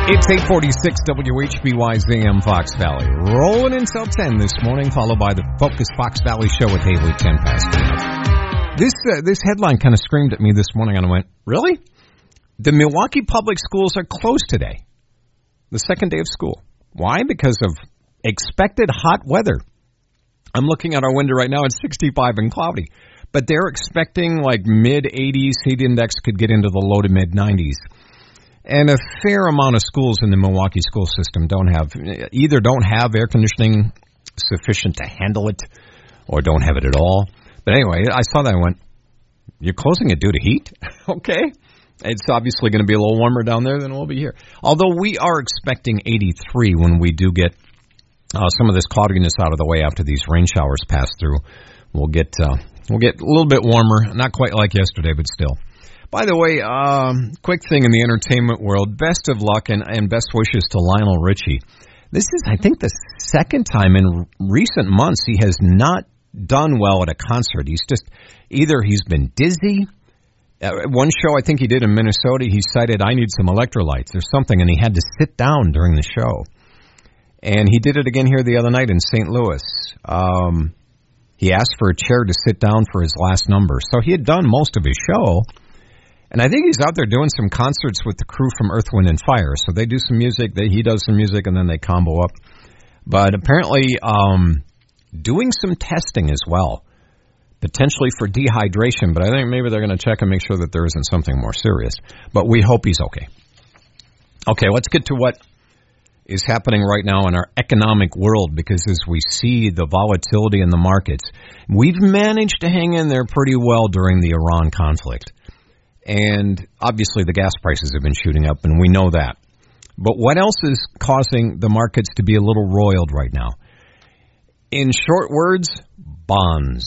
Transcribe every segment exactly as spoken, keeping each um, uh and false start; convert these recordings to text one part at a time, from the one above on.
It's eight forty-six W H B Y's A M Fox Valley. Rolling until ten this morning, followed by the Focus Fox Valley Show with Haley, ten past ten. This, uh, this headline kind of screamed at me this morning, and I went, really? The Milwaukee Public Schools are closed today. The second day of school. Why? Because of expected hot weather. I'm looking at our window right now, it's sixty-five and cloudy. But they're expecting like mid eighties, heat index could get into the low to mid nineties. And a fair amount of schools in the Milwaukee school system don't have, either don't have air conditioning sufficient to handle it, or don't have it at all. But anyway, I saw that and went, you're closing it due to heat? Okay. It's obviously going to be a little warmer down there than it will be here. Although we are expecting eighty-three when we do get uh, some of this cloudiness out of the way after these rain showers pass through. We'll get, uh, we'll get a little bit warmer, not quite like yesterday, but still. By the way, um, quick thing in the entertainment world, best of luck and, and best wishes to Lionel Richie. This is, I think, the second time in recent months he has not done well at a concert. He's just, either he's been dizzy. Uh, one show I think he did in Minnesota, he cited, I need some electrolytes or something, and he had to sit down during the show. And he did it again here the other night in Saint Louis. Um, he asked for a chair to sit down for his last number. So he had done most of his show. And I think he's out there doing some concerts with the crew from Earth, Wind, and Fire. So they do some music, they, he does some music, and then they combo up. But apparently um, doing some testing as well, potentially for dehydration. But I think maybe they're going to check and make sure that there isn't something more serious. But we hope he's okay. Okay, let's get to what is happening right now in our economic world, because as we see the volatility in the markets, we've managed to hang in there pretty well during the Iran conflict. And obviously the gas prices have been shooting up, and we know that. But what else is causing the markets to be a little roiled right now? In short words, bonds.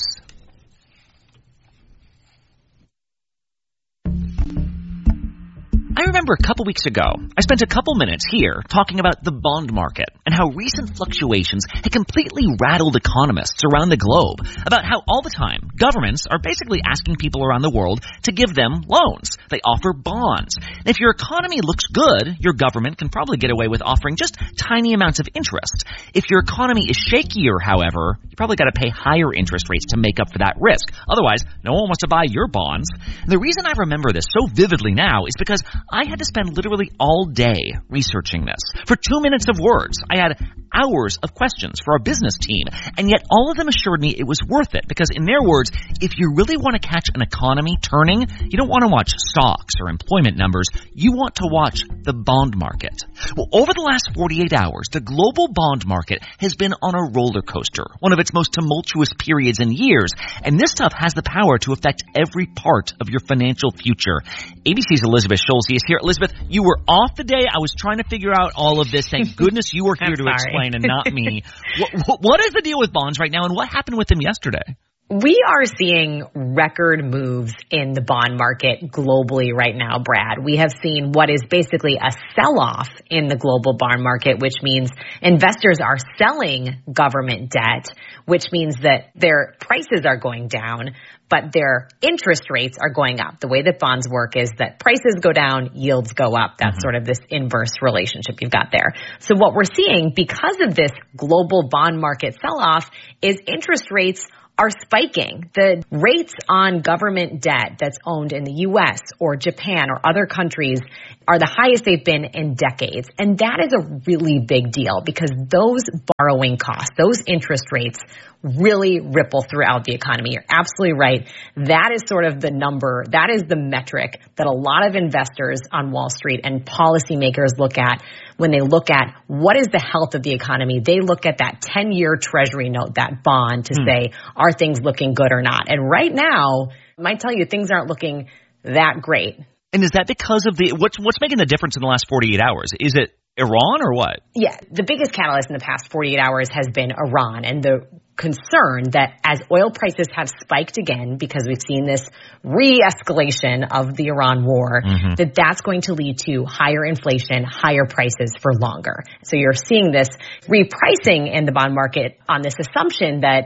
I remember a couple weeks ago, I spent a couple minutes here talking about the bond market and how recent fluctuations had completely rattled economists around the globe about how all the time governments are basically asking people around the world to give them loans. They offer bonds. And if your economy looks good, your government can probably get away with offering just tiny amounts of interest. If your economy is shakier, however, you probably got to pay higher interest rates to make up for that risk. Otherwise, no one wants to buy your bonds. And the reason I remember this so vividly now is because I had to spend literally all day researching this. For two minutes of words, I had hours of questions for our business team, and yet all of them assured me it was worth it, because in their words, if you really want to catch an economy turning, you don't want to watch stocks or employment numbers, you want to watch the bond market. Well, over the last forty-eight hours, the global bond market has been on a roller coaster, one of its most tumultuous periods in years, and this stuff has the power to affect every part of your financial future. A B C's Elizabeth Schulze is here. Elizabeth, you were off the day. I was trying to figure out all of this. Thank goodness you were here to sorry. explain and not me. what, what is the deal with bonds right now, and what happened with them yesterday? We are seeing record moves in the bond market globally right now, Brad. We have seen what is basically a sell-off in the global bond market, which means investors are selling government debt, which means that their prices are going down, but their interest rates are going up. The way that bonds work is that prices go down, yields go up. That's mm-hmm. sort of this inverse relationship you've got there. So what we're seeing because of this global bond market sell-off is interest rates are spiking. The rates on government debt that's owned in the U S or Japan or other countries are the highest they've been in decades. And that is a really big deal because those borrowing costs, those interest rates really ripple throughout the economy. You're absolutely right. That is sort of the number, that is the metric that a lot of investors on Wall Street and policymakers look at when they look at what is the health of the economy. They look at that ten-year treasury note, that bond, to hmm. say, are things looking good or not? And right now, I might tell you things aren't looking that great. And is that because of the, what's, what's making the difference in the last forty-eight hours? Is it Iran or what? Yeah, the biggest catalyst in the past forty-eight hours has been Iran and the concern that as oil prices have spiked again, because we've seen this re-escalation of the Iran war, mm-hmm. that that's going to lead to higher inflation, higher prices for longer. So you're seeing this repricing in the bond market on this assumption that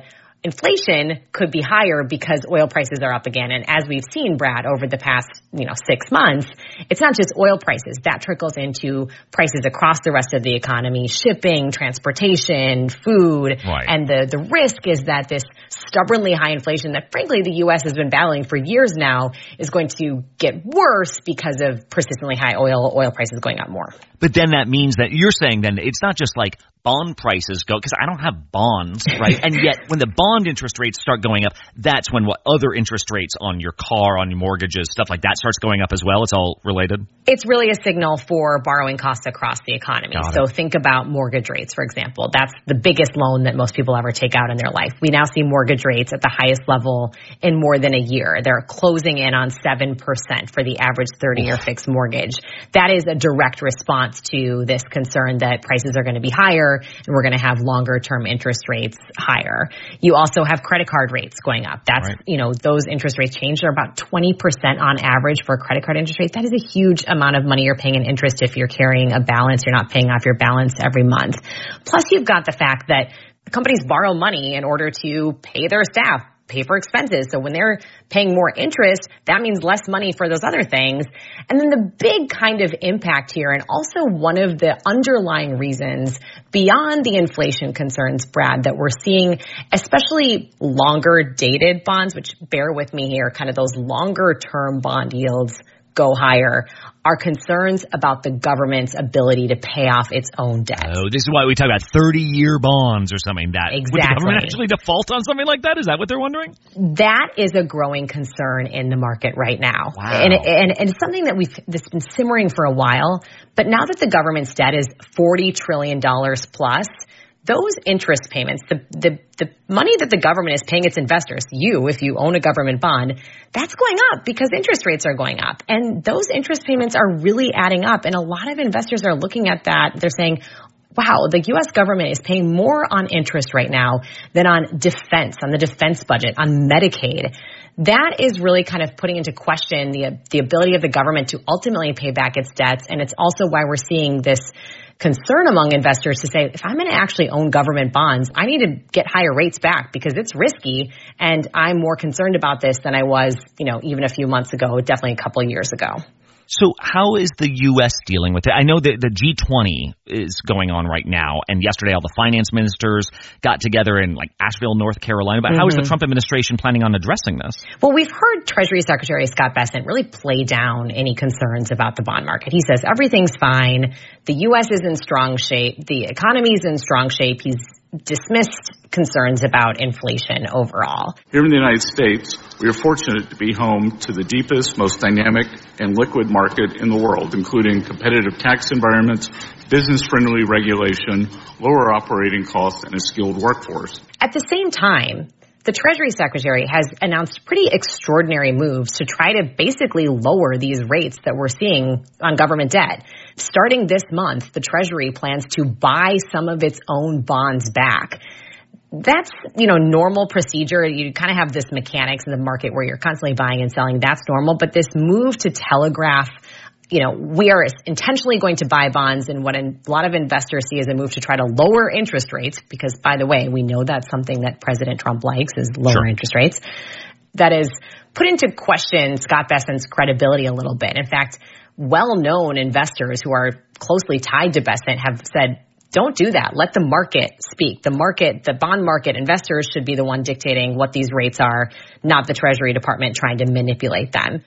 inflation could be higher because oil prices are up again. And as we've seen, Brad, over the past, you know, six months, it's not just oil prices. That trickles into prices across the rest of the economy, shipping, transportation, food. Right. And the, the risk is that this stubbornly high inflation that, frankly, the U S has been battling for years now is going to get worse because of persistently high oil, oil prices going up more. But then that means that you're saying then it's not just like bond prices go, because I don't have bonds, right? And yet when the bond interest rates start going up, that's when what other interest rates on your car, on your mortgages, stuff like that starts going up as well. It's all related. It's really a signal for borrowing costs across the economy. Got so it. think about mortgage rates, for example. That's the biggest loan that most people ever take out in their life. We now see mortgage rates at the highest level in more than a year. They're closing in on seven percent for the average thirty-year fixed mortgage. That is a direct response to this concern that prices are going to be higher and we're going to have longer term interest rates higher. You also have credit card rates going up. That's, right. you know, those interest rates change. They're about twenty percent on average for a credit card interest rate. That is a huge amount of money you're paying in interest if you're carrying a balance. You're not paying off your balance every month. Plus, you've got the fact that companies borrow money in order to pay their staff, pay for expenses. So when they're paying more interest, that means less money for those other things. And then the big kind of impact here, and also one of the underlying reasons beyond the inflation concerns, Brad, that we're seeing, especially longer dated bonds, which bear with me here, kind of those longer term bond yields go higher, are concerns about the government's ability to pay off its own debt. Oh, this is why we talk about thirty-year bonds or something. That Exactly. Would the government actually default on something like that? Is that what they're wondering? That is a growing concern in the market right now. Wow. And, and, and it's something that we've that's been simmering for a while. But now that the government's debt is forty trillion dollars plus, those interest payments, the, the, the money that the government is paying its investors, you, if you own a government bond, that's going up because interest rates are going up. And those interest payments are really adding up. And a lot of investors are looking at that. They're saying, wow, the U S government is paying more on interest right now than on defense, on the defense budget, on Medicaid. That is really kind of putting into question the, the ability of the government to ultimately pay back its debts. And it's also why we're seeing this concern among investors to say, if I'm going to actually own government bonds, I need to get higher rates back because it's risky. And I'm more concerned about this than I was, you know, even a few months ago, definitely a couple of years ago. So how is the U S dealing with it? I know that the G twenty is going on right now, and yesterday all the finance ministers got together in like Asheville, North Carolina. But mm-hmm. how is the Trump administration planning on addressing this? Well, we've heard Treasury Secretary Scott Bessent really play down any concerns about the bond market. He says everything's fine. The U S is in strong shape. The economy is in strong shape. He's dismissed concerns about inflation overall. Here in the United States, we are fortunate to be home to the deepest, most dynamic, and liquid market in the world, including competitive tax environments, business-friendly regulation, lower operating costs, and a skilled workforce. At the same time, the Treasury Secretary has announced pretty extraordinary moves to try to basically lower these rates that we're seeing on government debt. Starting this month, the Treasury plans to buy some of its own bonds back. That's, you know, normal procedure. You kind of have this mechanics in the market where you're constantly buying and selling. That's normal. But this move to telegraph, you know, we are intentionally going to buy bonds, and what a lot of investors see as a move to try to lower interest rates, because, by the way, we know that's something that President Trump likes, is lower Sure. interest rates. That is put into question Scott Bessent's credibility a little bit. In fact, well-known investors who are closely tied to Bessent have said, don't do that. Let the market speak. The market, the bond market, investors should be the one dictating what these rates are, not the Treasury Department trying to manipulate them.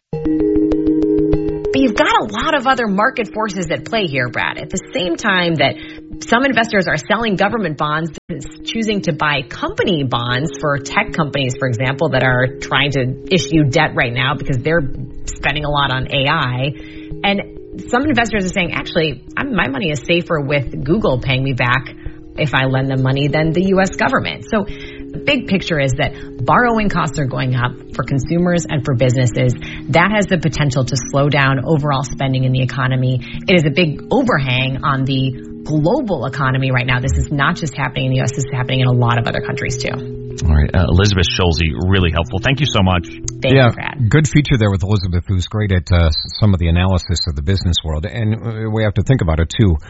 But you've got a lot of other market forces at play here, Brad. At the same time that some investors are selling government bonds, choosing to buy company bonds for tech companies, for example, that are trying to issue debt right now because they're spending a lot on A I. And some investors are saying, actually, I'm, my money is safer with Google paying me back if I lend them money than the U S government. So the big picture is that borrowing costs are going up for consumers and for businesses. That has the potential to slow down overall spending in the economy. It is a big overhang on the global economy right now. This is not just happening in the U S, this is happening in a lot of other countries too. All right. Uh, Elizabeth Schulze, really helpful. Thank you so much. Thank yeah, you, Brad. Good feature there with Elizabeth, who's great at uh, some of the analysis of the business world. And we have to think about it, too.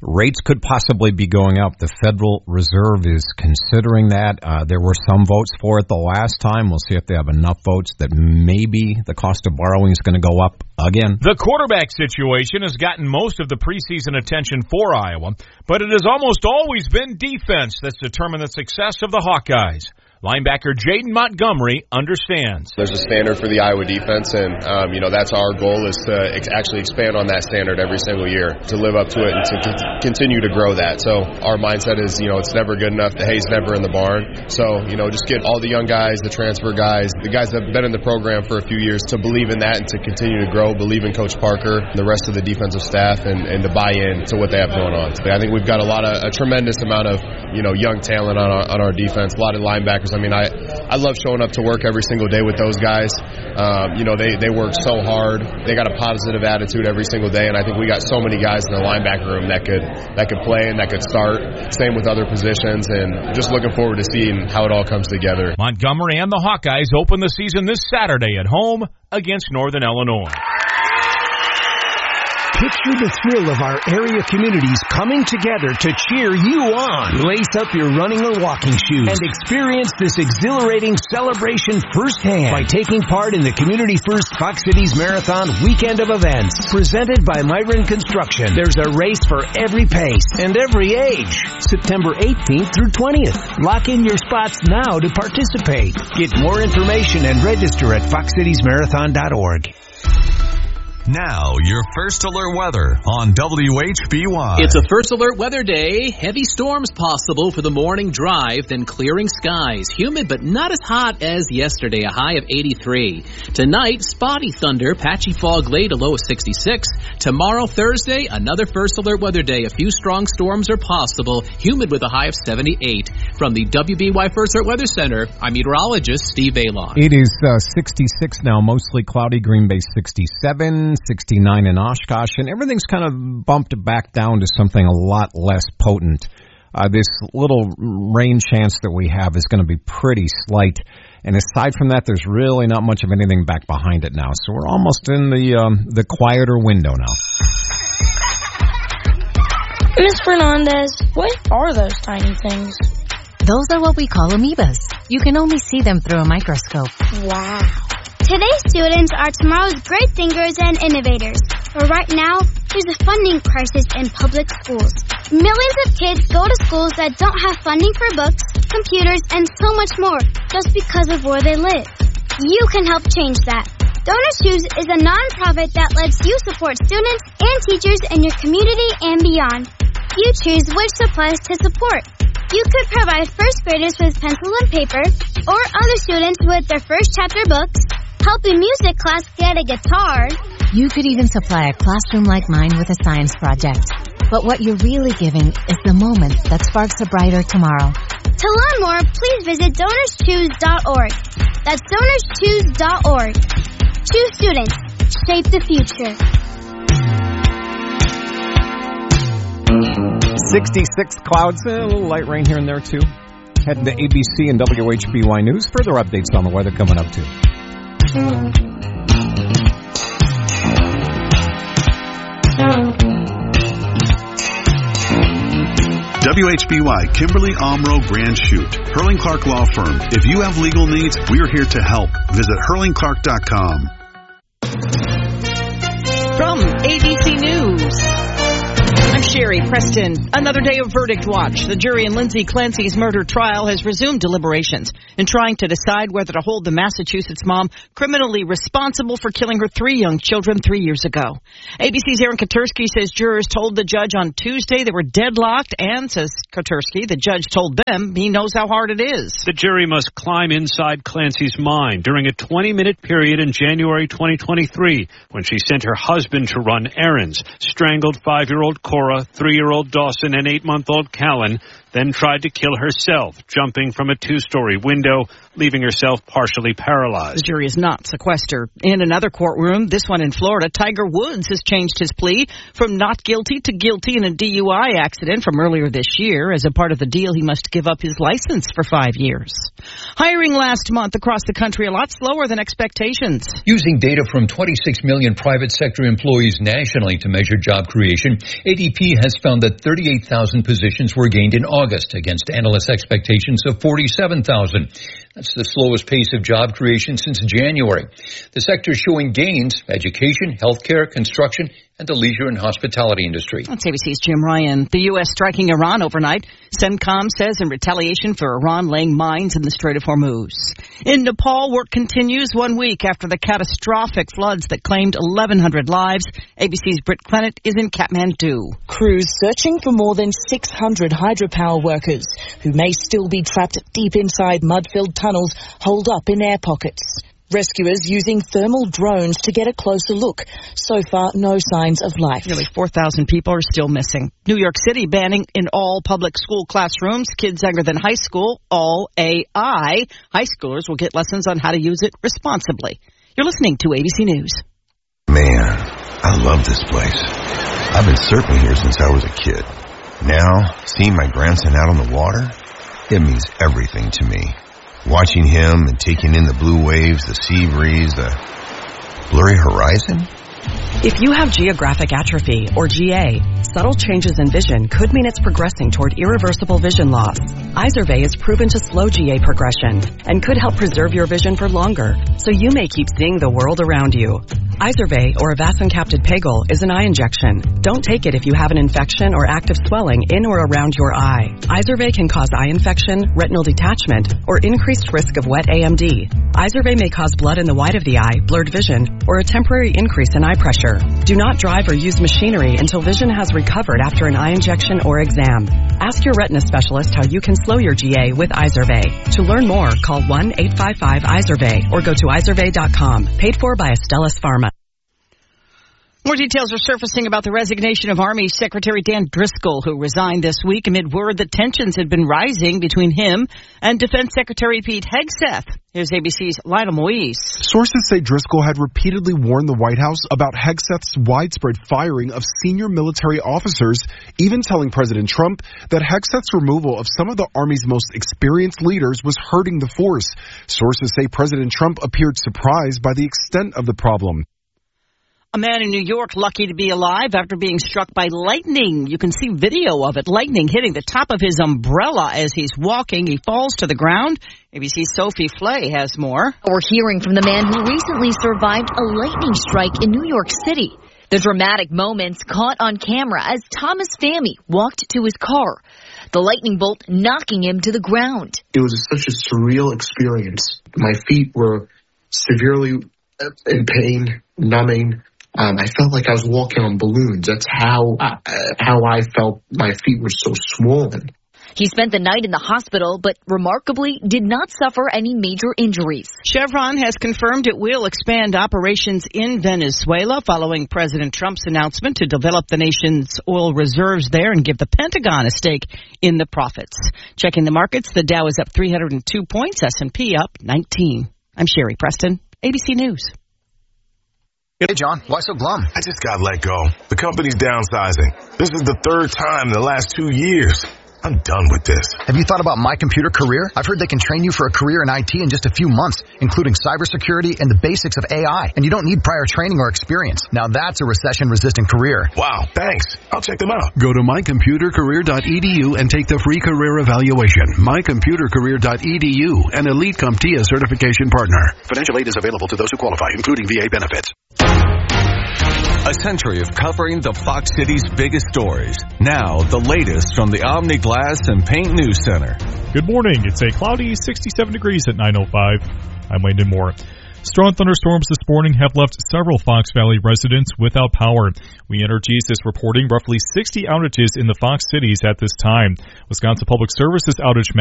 Rates could possibly be going up. The Federal Reserve is considering that. Uh, there were some votes for it the last time. We'll see if they have enough votes that maybe the cost of borrowing is going to go up again. The quarterback situation has gotten most of the preseason attention for Iowa, but it has almost always been defense that's determined the success of the Hawkeyes. Linebacker Jaden Montgomery understands. There's a standard for the Iowa defense, and um, you know that's our goal is to ex- actually expand on that standard every single year, to live up to it and to c- continue to grow that. So our mindset is, you know, it's never good enough. The hay's never in the barn. So, you know, just get all the young guys, the transfer guys, the guys that have been in the program for a few years to believe in that and to continue to grow, believe in Coach Parker, the rest of the defensive staff, and, and to buy in to what they have going on. I think we've got a lot of, a tremendous amount of, you know, young talent on our, on our defense, a lot of linebackers. I mean, I, I love showing up to work every single day with those guys. Um, you know, they, they work so hard. They got a positive attitude every single day, and I think we got so many guys in the linebacker room that could that could play and that could start. Same with other positions, and just looking forward to seeing how it all comes together. Montgomery and the Hawkeyes open the season this Saturday at home against Northern Illinois. Picture the thrill of our area communities coming together to cheer you on. Lace up your running or walking shoes and experience this exhilarating celebration firsthand by taking part in the Community First Fox Cities Marathon weekend of events. Presented by Myron Construction, there's a race for every pace and every age. September eighteenth through twentieth. Lock in your spots now to participate. Get more information and register at fox cities marathon dot org. Now, your First Alert weather on W H B Y. It's a First Alert weather day. Heavy storms possible for the morning drive, then clearing skies. Humid, but not as hot as yesterday, a high of eighty-three. Tonight, spotty thunder, patchy fog late, a low of sixty-six. Tomorrow, Thursday, another First Alert weather day. A few strong storms are possible, humid with a high of seventy-eight. From the W B Y First Alert Weather Center, I'm meteorologist Steve Baylon. It is uh, sixty-six now, mostly cloudy. Green Bay sixty-seven. sixty-nine in Oshkosh, and everything's kind of bumped back down to something a lot less potent. Uh, this little rain chance that we have is going to be pretty slight, and aside from that, there's really not much of anything back behind it now, so we're almost in the um, the quieter window now. Miss Fernandez, what are those tiny things? Those are what we call amoebas. You can only see them through a microscope. Wow. Today's students are tomorrow's great thinkers and innovators. But right now, there's a funding crisis in public schools. Millions of kids go to schools that don't have funding for books, computers, and so much more just because of where they live. You can help change that. Donors Choose is a nonprofit that lets you support students and teachers in your community and beyond. You choose which supplies to support. You could provide first graders with pencil and paper, or other students with their first chapter books, help a music class get a guitar. You could even supply a classroom like mine with a science project. But what you're really giving is the moment that sparks a brighter tomorrow. To learn more, please visit donors choose dot org. That's donors choose dot org. Choose students. Shape the future. sixty-six clouds, eh, a little light rain here and there too. Heading to A B C and W H B Y News. Further updates on the weather coming up too. W H B Y Kimberly Omro Grand Chute, Hurling Clark Law Firm. If you have legal needs, we're here to help. Visit hurling clark dot com. From A B C News, I'm Sherry Preston. Another day of verdict watch. The jury in Lindsay Clancy's murder trial has resumed deliberations in trying to decide whether to hold the Massachusetts mom criminally responsible for killing her three young children three years ago. A B C's Aaron Kotursky says jurors told the judge on Tuesday they were deadlocked, and, says Kotursky, the judge told them he knows how hard it is. The jury must climb inside Clancy's mind during a twenty-minute period in January twenty twenty-three when she sent her husband to run errands, strangled five-year-old Cora, three-year-old Dawson, and eight-month-old Callan, then tried to kill herself, jumping from a two-story window, leaving herself partially paralyzed. The jury is not sequestered. In another courtroom, this one in Florida, Tiger Woods has changed his plea from not guilty to guilty in a D U I accident from earlier this year. As a part of the deal, he must give up his license for five years. Hiring last month across the country a lot slower than expectations. Using data from twenty-six million private sector employees nationally to measure job creation, A D P has found that thirty-eight thousand positions were gained in August against analyst expectations of forty-seven thousand. That's the slowest pace of job creation since January. The sector showing gains: education, healthcare, construction, and the leisure and hospitality industry. That's A B C's Jim Ryan. The U S striking Iran overnight, CENTCOM says, in retaliation for Iran laying mines in the Strait of Hormuz. In Nepal, work continues one week after the catastrophic floods that claimed eleven hundred lives. A B C's Britt Clennett is in Kathmandu. Crews searching for more than six hundred hydropower workers who may still be trapped deep inside mud-filled tunnels holed up in air pockets. Rescuers using thermal drones to get a closer look. So far, no signs of life. Nearly four thousand people are still missing. New York City banning in all public school classrooms kids younger than high school, all A I. High schoolers will get lessons on how to use it responsibly. You're listening to A B C News. Man, I love this place. I've been surfing here since I was a kid. Now, seeing my grandson out on the water, it means everything to me. Watching him and taking in the blue waves, the sea breeze, the blurry horizon. If you have geographic atrophy, or G A, subtle changes in vision could mean it's progressing toward irreversible vision loss. Izervay is proven to slow G A progression and could help preserve your vision for longer, so you may keep seeing the world around you. Izervay, or avacincaptad pegol, is an eye injection. Don't take it if you have an infection or active swelling in or around your eye. Izervay can cause eye infection, retinal detachment, or increased risk of wet A M D. Izervay may cause blood in the white of the eye, blurred vision, or a temporary increase in eye pressure. Do not drive or use machinery until vision has recovered after an eye injection or exam. Ask your retina specialist how you can slow your G A with Izervay. To learn more, call one eight five five Izervay or go to izervay dot com. Paid for by Astellas Pharma. More details are surfacing about the resignation of Army Secretary Dan Driscoll, who resigned this week amid word that tensions had been rising between him and Defense Secretary Pete Hegseth. Here's A B C's Lionel Moise. Sources say Driscoll had repeatedly warned the White House about Hegseth's widespread firing of senior military officers, even telling President Trump that Hegseth's removal of some of the Army's most experienced leaders was hurting the force. Sources say President Trump appeared surprised by the extent of the problem. A man in New York lucky to be alive after being struck by lightning. You can see video of it. Lightning hitting the top of his umbrella as he's walking. He falls to the ground. A B C's Sophie Flay has more. We're hearing from the man who recently survived a lightning strike in New York City. The dramatic moments caught on camera as Thomas Fammy walked to his car, the lightning bolt knocking him to the ground. It was such a surreal experience. My feet were severely in pain, numbing. Um, I felt like I was walking on balloons. That's how uh, how I felt. My feet were so swollen. He spent the night in the hospital, but remarkably did not suffer any major injuries. Chevron has confirmed it will expand operations in Venezuela following President Trump's announcement to develop the nation's oil reserves there and give the Pentagon a stake in the profits. Checking the markets, the Dow is up three hundred two points, S and P up nineteen. I'm Sherry Preston, A B C News. Hey, John, why so glum? I just got let go. The company's downsizing. This is the third time in the last two years. I'm done with this. Have you thought about My Computer Career? I've heard they can train you for a career in I T in just a few months, including cybersecurity and the basics of A I. And you don't need prior training or experience. Now that's a recession-resistant career. Wow, thanks. I'll check them out. Go to my computer career dot e d u and take the free career evaluation. my computer career dot e d u, an Elite CompTIA certification partner. Financial aid is available to those who qualify, including V A benefits. A century of covering the Fox City's biggest stories. Now, the latest from the Omni Glass and Paint News Center. Good morning. It's a cloudy sixty-seven degrees at nine oh five. I'm Landon Moore. Strong thunderstorms this morning have left several Fox Valley residents without power. We Energies is reporting roughly sixty outages in the Fox cities at this time. Wisconsin Public Services outage